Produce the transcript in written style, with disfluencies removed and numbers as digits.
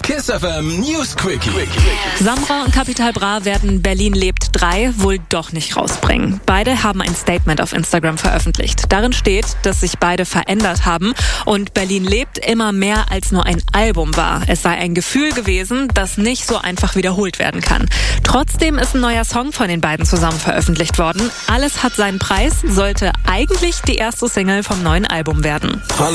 Kiss FM News Quickie. Samra und Capital Bra werden Berlin lebt 3 wohl doch nicht rausbringen. Beide haben ein Statement auf Instagram veröffentlicht. Darin steht, dass sich beide verändert haben und Berlin lebt immer mehr als nur ein Album war. Es sei ein Gefühl gewesen, das nicht so einfach wiederholt werden kann. Trotzdem ist ein neuer Song von den beiden zusammen veröffentlicht worden. Alles hat seinen Preis, sollte eigentlich die erste Single vom neuen Album werden.